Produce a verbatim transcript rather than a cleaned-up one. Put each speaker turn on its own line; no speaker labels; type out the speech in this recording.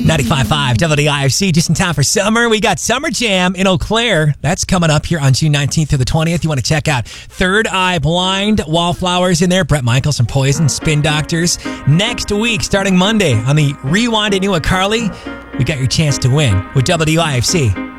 ninety-five point five W I F C, just in time for summer. We got Summer Jam in Eau Claire. That's coming up here on June nineteenth through the twentieth. You want to check out Third Eye Blind, Wallflowers in there, Bret Michaels from Poison, Spin Doctors. Next week, starting Monday on the Rewind at New Carly, we got your chance to win with W I F C.